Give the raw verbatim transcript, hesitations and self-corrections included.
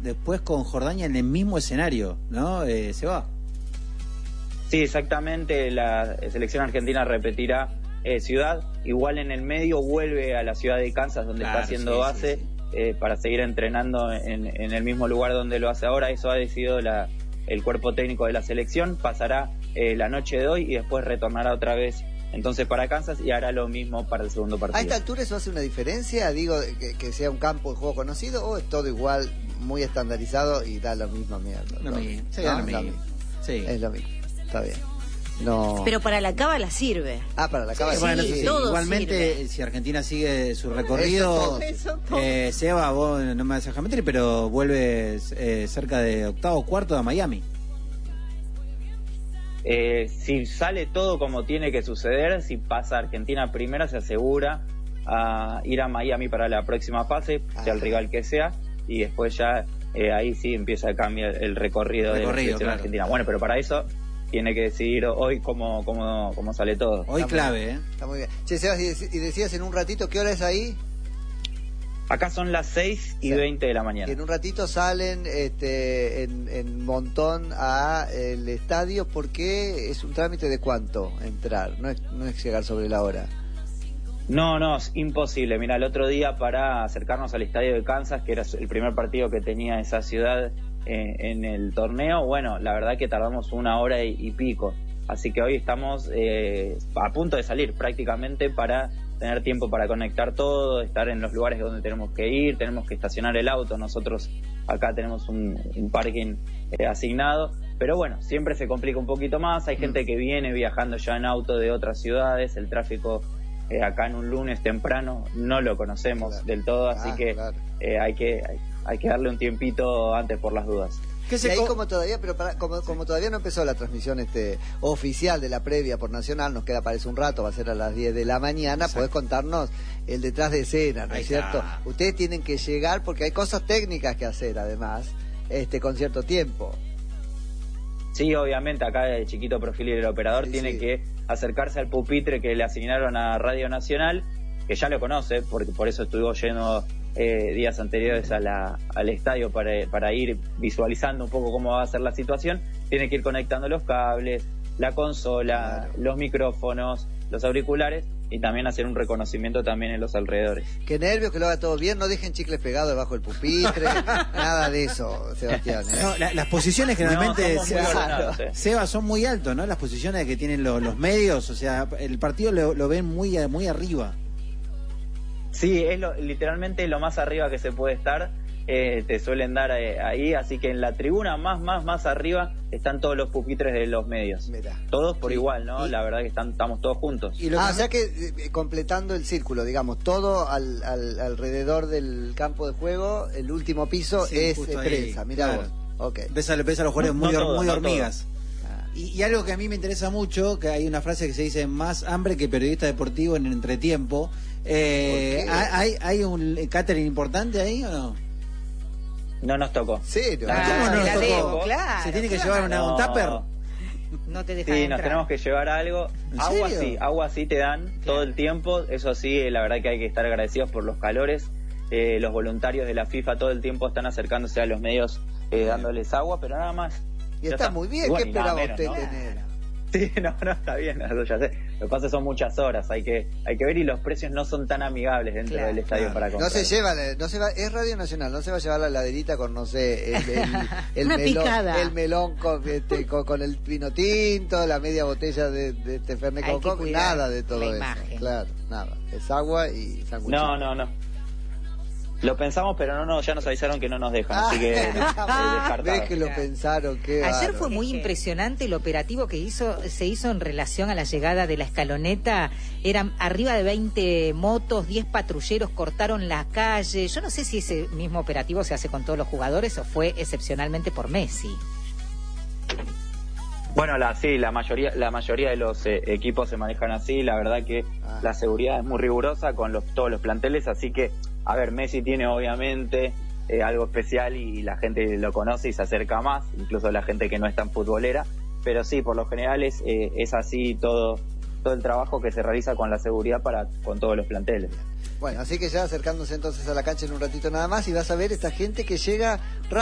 después con Jordania en el mismo escenario, ¿no? Eh, se va. Sí, exactamente, la selección argentina repetirá eh, ciudad, igual en el medio vuelve a la ciudad de Kansas, donde Claro, está haciendo sí, base, sí, sí. Eh, para seguir entrenando en, en el mismo lugar donde lo hace ahora. Eso ha decidido la, el cuerpo técnico de la selección, pasará eh, la noche de hoy y después retornará otra vez entonces para Kansas y hará lo mismo para el segundo partido. ¿A esta altura eso hace una diferencia? Digo, que, que sea un campo de juego conocido, o es todo igual, muy estandarizado y da la misma mierda. Lo ¿no? mismo, sí, ¿No? lo mismo. Sí. Es lo mismo, está bien. No. Pero para la cábala sirve. Ah, para la cábala. Sí, Bueno, sí, todo igualmente, sirve. si Argentina sigue su recorrido, Eso todo. eh, Seba, vos no me dejas mentir, pero vuelves eh, cerca de octavo o cuarto a Miami. Eh, si sale todo como tiene que suceder, si pasa Argentina primera, se asegura a ir a Miami para la próxima fase, Ah. sea el rival que sea, y después ya eh, ahí sí empieza a cambiar el recorrido, Recorrido, de la selección claro. argentina. Bueno, pero para eso tiene que decidir hoy cómo, cómo, cómo sale todo. Hoy Está clave, muy, ¿eh? Está muy bien. Che, Sebas, y, dec- y decías en un ratito, ¿qué hora es ahí? Acá son las seis y Sí. veinte de la Que mañana. en un ratito salen este, en, en montón a el estadio, porque es un trámite de cuánto entrar, no es, no es llegar sobre la hora. No, no, es imposible. Mira, el otro día para acercarnos al estadio de Kansas, que era el primer partido que tenía esa ciudad eh, en el torneo, bueno, la verdad que tardamos una hora y, y pico. Así que hoy estamos eh, a punto de salir prácticamente para tener tiempo para conectar todo, estar en los lugares donde tenemos que ir, tenemos que estacionar el auto. Nosotros acá tenemos un, un parking eh, asignado, pero bueno, siempre se complica un poquito más. Hay gente que viene viajando ya en auto de otras ciudades, el tráfico eh, acá en un lunes temprano no lo conocemos Claro. del todo, así Ah, que claro. eh, hay que hay, hay que darle un tiempito antes por las dudas. ¿Qué Y se ahí co- como todavía, pero para- como, como todavía no empezó la transmisión este oficial de la previa por Nacional, nos queda parece un rato, va a ser a las diez de la mañana, Exacto. podés contarnos el detrás de escena, ¿no Ahí es cierto? está. Ustedes tienen que llegar porque hay cosas técnicas que hacer además, este con cierto tiempo. Sí, obviamente acá el chiquito perfil y el operador Sí, tiene sí. que acercarse al pupitre que le asignaron a Radio Nacional, que ya lo conoce, porque por eso estuvo yendo eh, días anteriores a la, al estadio para, para ir visualizando un poco cómo va a ser la situación. Tiene que ir conectando los cables, la consola, Claro. los micrófonos, los auriculares y también hacer un reconocimiento también en los alrededores. Qué nervios, que lo haga todo bien, no dejen chicles pegados debajo del pupitre, nada de eso, Sebastián. ¿eh? No, la- las posiciones generalmente, No, somos muy Seba, ordenados, eh. Seba, son muy altos, ¿no? Las posiciones que tienen lo- los medios, o sea, el partido lo, lo ven muy, muy arriba. Sí, es lo, literalmente lo más arriba que se puede estar, eh, te suelen dar eh, ahí, así que en la tribuna más, más, más arriba están todos los pupitres de los medios. Mirá. Todos por Sí. igual, ¿no? Y- La verdad que están, estamos todos juntos. Y lo Ah, que o sea que eh, completando el círculo, digamos, todo al, al- alrededor del campo de juego, el último piso Sí, es justo eh, ahí, prensa, mirá claro. vos. Ok. ves a, ves a los jugadores No- muy, no hor- todo, muy no hormigas. Ah. Y, y algo que a mí me interesa mucho, que hay una frase que se dice, más hambre que periodista deportivo en el entretiempo. Eh, ¿Por qué? ¿hay, ¿Hay un catering importante ahí o no? No nos tocó. ¿Serio? Ah, ¿cómo no nos la tocó? debo, claro, ¿Se tiene que claro. llevar una, un No. tupper? No te dejan Sí, entrar. nos tenemos que llevar algo. ¿En Agua serio? sí, agua sí te dan todo el tiempo. Eso sí, eh, la verdad que hay que estar agradecidos por los calores. Eh, los voluntarios de la FIFA todo el tiempo están acercándose a los medios eh, dándoles agua, pero nada más. Y Ya está muy bien, Bueno, ¿qué y nada esperaba menos, usted ¿no? tener? Sí, no, no, está bien, eso ya sé. Lo que pasa es que son muchas horas, hay que hay que ver y los precios no son tan amigables dentro Claro, del estadio claro. para No comprar. se lleva, no se va, es Radio Nacional, no se va a llevar la laderita con, no sé, el, el, el Una melón, picada. el melón con, este, con, con el vino tinto, la media botella de, de este Fernet Hay con que coca, cuidar nada de todo la eso. imagen. Claro, nada. Es agua y sanguchito. No, no, no. Lo pensamos, pero no, no, ya nos avisaron que no nos dejan, así que eh, descartado. Ves que lo pensaron, qué Ayer bárbaro. fue muy Es que- impresionante el operativo que hizo se hizo en relación a la llegada de la escaloneta. Eran arriba de veinte motos, diez patrulleros cortaron la calle. Yo no sé si ese mismo operativo se hace con todos los jugadores o fue excepcionalmente por Messi. Bueno, la, sí, la mayoría, la mayoría de los eh, equipos se manejan así. La verdad que Ah. la seguridad es muy rigurosa con los, todos los planteles, así que, a ver, Messi tiene obviamente eh, algo especial y la gente lo conoce y se acerca más, incluso la gente que no es tan futbolera. Pero sí, por lo general es, eh, es así todo, todo el trabajo que se realiza con la seguridad para con todos los planteles. Bueno, así que ya acercándose entonces a la cancha en un ratito nada más y vas a ver esta gente que llega